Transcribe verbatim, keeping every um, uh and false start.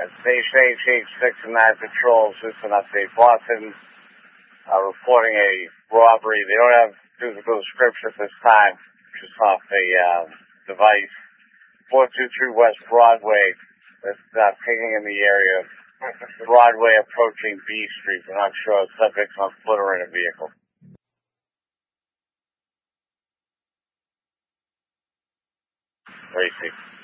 Station H H six and nine patrols, just an update. Boston uh, reporting a robbery. They don't have physical description at this time, just off a uh, device. four two three West Broadway. That's uh, pinging in the area of Broadway approaching B Street. We're not sure. Subjects on foot or in a vehicle. Racy.